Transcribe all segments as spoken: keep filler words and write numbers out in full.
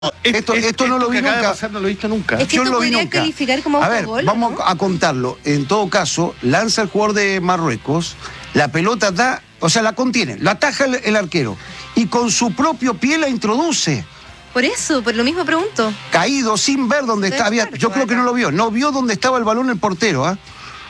Esto, es, esto no esto lo vi que acaba de nunca. pasar no lo he visto nunca. Es que Yo esto no lo vi podría nunca. calificar como A ver, autogol, vamos ¿no? a contarlo. En todo caso, lanza el jugador de Marruecos, la pelota da, o sea, la contiene, la ataja el, el arquero y con su propio pie la introduce. Por eso, por lo mismo pregunto. Caído, sin ver dónde Debe está. Había, estar, yo creo que no lo vio. No vio dónde estaba el balón el portero. ¿ah?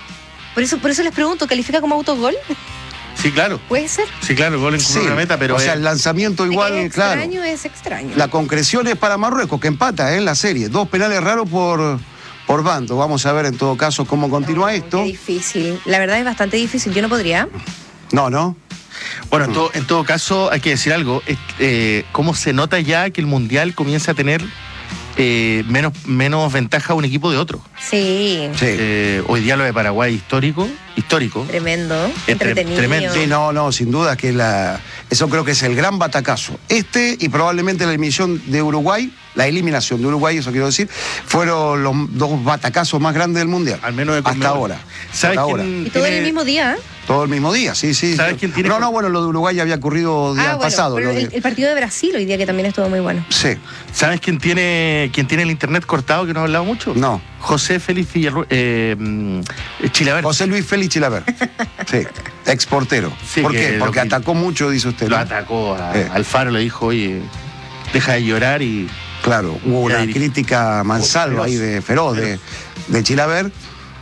Por eso, por eso les pregunto, ¿califica como autogol? Sí, claro. ¿Puede ser? Sí, claro, el gol en Sí, una meta, pero o sea, es- el lanzamiento igual, es claro. extraño, es extraño. La concreción es para Marruecos, que empata ¿eh? en la serie. Dos penales raros por, por bando. Vamos a ver en todo caso cómo continúa No, esto. Qué difícil. La verdad es bastante difícil. Yo no podría. No, no. Bueno, en todo, en todo caso, hay que decir algo. Es, eh, ¿Cómo se nota ya que el Mundial comienza a tener eh, menos, menos ventaja a un equipo de otro? Sí. Sí. Eh, hoy día lo de Paraguay histórico, histórico. Tremendo. Es tre- Entretenido. tremendo. Sí, no, no, sin duda que la, eso creo que es el gran batacazo. Este y probablemente la eliminación de Uruguay, la eliminación de Uruguay, eso quiero decir, fueron los dos batacazos más grandes del Mundial. Al menos de hasta Conmebol. ahora. ¿Sabes hasta ahora. quién Y todo en tiene- el mismo día. ¿eh? Todo el mismo día, sí, sí. ¿Sabes quién tiene No, con- no, bueno, lo de Uruguay ya había ocurrido días Ah, bueno, pasados. pero lo de- el, el partido de Brasil hoy día que también estuvo muy bueno. Sí, ¿Sabes quién tiene, quién tiene el internet cortado que no ha hablado mucho? no. José Félix Villarru eh, mm, Chilaver. José Luis Félix Chilaver. Sí, exportero. Sí, ¿Por que qué? lo Porque que- atacó mucho, dice usted. Lo ¿no? atacó a Eh. Alfaro, le dijo, oye, deja de llorar y... Claro, hubo Ya una dirige- crítica mansalva Feroz. ahí de feroz de, de Chilaver.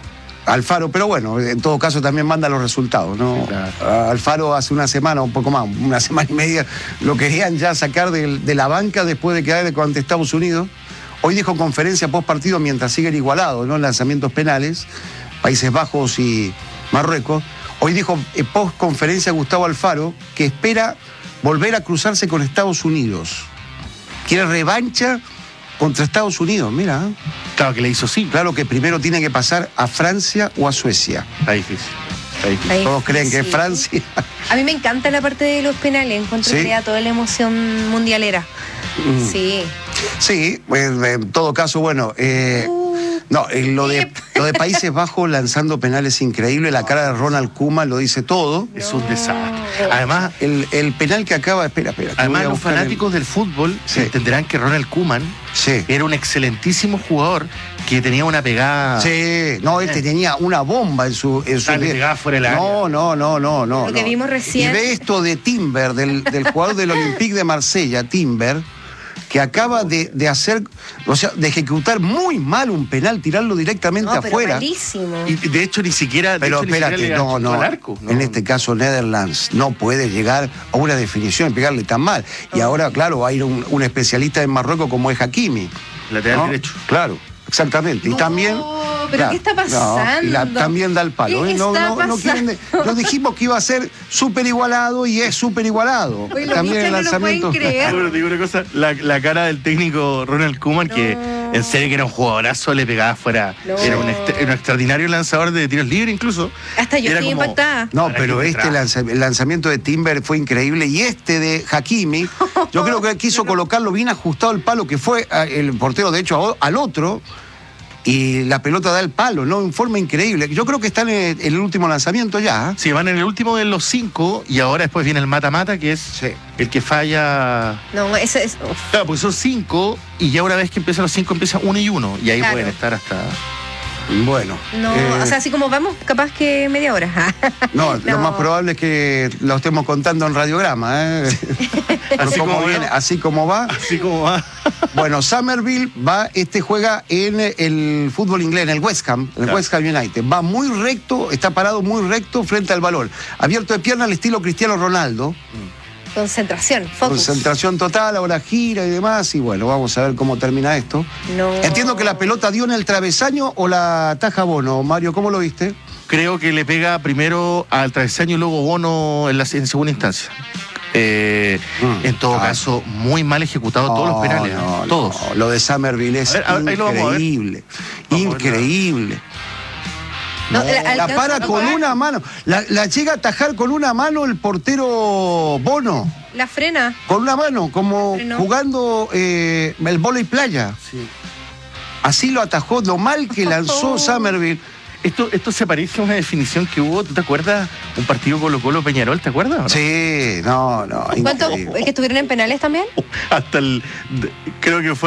Alfaro, pero bueno, en todo caso también manda los resultados, ¿no? Sí, claro. A Alfaro hace una semana, un poco más, una semana y media, lo querían ya sacar de, de la banca después de quedar ante Estados Unidos. Hoy dijo conferencia post partido mientras siguen igualados, ¿no? Lanzamientos penales, Países Bajos y Marruecos. Hoy dijo eh, post conferencia Gustavo Alfaro que espera volver a cruzarse con Estados Unidos. Quiere revancha contra Estados Unidos, mira. ¿eh? Claro que le hizo sí. Claro que primero tiene que pasar a Francia o a Suecia. Está difícil. Está difícil. Ahí- Todos creen que es sí. Francia. A mí me encanta la parte de los penales. Encuentro ¿Sí? que le da toda la emoción mundialera. Mm. Sí. Sí, pues, en todo caso, bueno, eh, no, eh, lo, de, lo de Países Bajos lanzando penales increíble, la cara de Ronald Koeman lo dice todo. Es un desastre. Además, El, el penal que acaba, espera, espera. que además voy a los buscar el- fanáticos del fútbol Sí. entenderán que Ronald Koeman Sí. era un excelentísimo jugador que tenía una pegada... Sí, no, este tenía una bomba en su... En su Ah, le pegaba fuera del no, área. no, no, no, no. Lo que no. vimos recién. Y ve esto de Timber, del, del jugador del Olympique de Marsella, Timber, que acaba de, de hacer, o sea, de ejecutar muy mal un penal, tirarlo directamente No, pero afuera. malísimo. Y de hecho ni siquiera... de Pero hecho, ni siquiera espérate, le no, achicó no. al arco. No. En este caso, Netherlands no puede llegar a una definición y pegarle tan mal. Y ahora, claro, va a ir un, un especialista en Marruecos como es Hakimi. Lateral ¿no? derecho. Claro, exactamente. Y No, también. pero claro, ¿qué está no, y la- pasando? también da el palo. ¿Qué ¿eh? No, está no, no quieren de- nos dijimos que iba a ser súper igualado y es súper igualado. Oye, los También el hinchas no lo pueden lanzamiento. creer. Bueno, te digo una cosa, la, la cara del técnico Ronald Koeman, No. que en serio que era un jugadorazo, le pegaba fuera, No. era un, extra- era un extraordinario lanzador de tiros libres incluso. Hasta yo Era estoy como- impactada. No, Para pero que este detrás. lanza- el lanzamiento de Timber fue increíble y este de Hakimi, yo creo que quiso colocarlo bien ajustado el palo, que fue ah, el portero de hecho a- al otro, y la pelota da el palo, ¿no? En forma increíble. Yo creo que está en el, en el último lanzamiento ya. ¿eh? Sí, van en el último de los cinco y ahora después viene el mata-mata, que es Sí. el que falla. No, ese es. uf. Claro, porque son cinco y ya una vez que empiezan los cinco empieza uno y uno y ahí Claro. pueden estar hasta... Bueno. No, eh, o sea, así como vamos, capaz que media hora. no, no. lo más probable es que lo estemos contando en radiograma, ¿eh? Así como como viene, va. así como va. Así como va. Bueno, Somerville va, este juega en el fútbol inglés, en el West Ham, en el Claro. West Ham United. Va muy recto, está parado muy recto frente al balón. Abierto de pierna al estilo Cristiano Ronaldo. Concentración, focus. Concentración total, ahora gira y demás. Y bueno, vamos a ver cómo termina esto. No. Entiendo que la pelota dio en el travesaño o la taja Bono. Mario, ¿cómo lo viste? Creo que le pega primero al travesaño y luego Bono en, la, en segunda instancia. Eh, Mm. En todo Ah. caso, muy mal ejecutado todos los penales. No, no, todos. no. Lo de Somerville es A ver, a ver, ahí lo vamos a ver. increíble. Vamos a ver. Increíble. No, No, la- la alcanza para a con tocar. una mano. La, la llega a atajar con una mano el portero Bono. La frena. Con una mano, como Frenó. jugando eh, el vóley playa. Sí. Así lo atajó, lo mal que lanzó Somerville. esto, esto se parece a una definición que hubo, ¿tú te acuerdas? Un partido Colo-Colo Peñarol, ¿te acuerdas? o no? Sí, no, no. ¿Cuántos increíble. que estuvieron en penales también? Hasta el, creo que fue